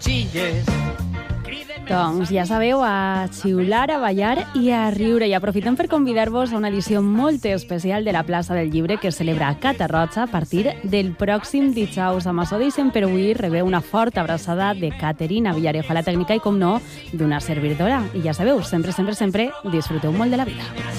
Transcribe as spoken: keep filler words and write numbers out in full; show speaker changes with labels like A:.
A: Doncs ja sabeu, a xiular, a ballar i a riure. I aprofitem per convidar-vos a una edició molt especial de la Plaça del Llibre que es celebra a Catarroja a partir del pròxim dijous. Amb això deixem per avui rebeu una forta abraçada de Caterina Villarejo a la tècnica i, com no, d'una servidora. I ja sabeu, sempre, sempre, sempre disfruteu molt de la vida.